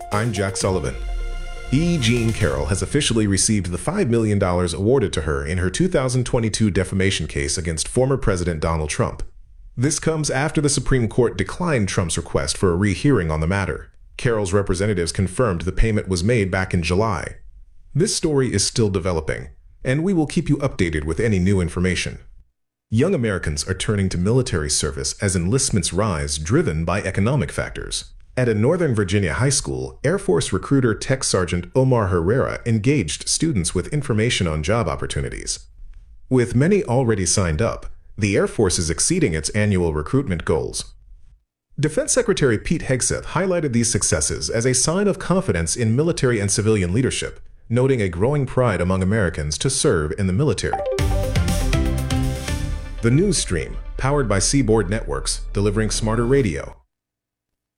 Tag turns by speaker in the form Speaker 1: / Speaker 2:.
Speaker 1: I'm Jack Sullivan. E. Jean Carroll has officially received the $5 million awarded to her in her 2022 defamation case against former President Donald Trump. This comes after the Supreme Court declined Trump's request for a rehearing on the matter. Carroll's representatives confirmed the payment was made back in July. This story is still developing, and we will keep you updated with any new information. Young Americans are turning to military service as enlistments rise, driven by economic factors. At a Northern Virginia high school, Air Force recruiter Tech Sergeant Omar Herrera engaged students with information on job opportunities. With many already signed up, the Air Force is exceeding its annual recruitment goals. Defense Secretary Pete Hegseth highlighted these successes as a sign of confidence in military and civilian leadership, noting a growing pride among Americans to serve in the military. The News Stream, powered by Seaboard Networks, delivering smarter radio.